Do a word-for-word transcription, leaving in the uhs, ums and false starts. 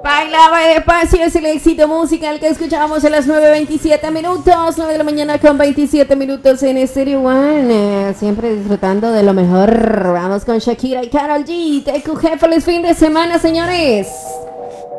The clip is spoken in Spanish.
Bailaba despacio, es el éxito musical que escuchábamos a las nueve veintisiete minutos, nueve de la mañana con veintisiete minutos en Stereo One, eh, siempre disfrutando de lo mejor. Vamos con Shakira y Karol G, T Q G, feliz fin de semana, señores.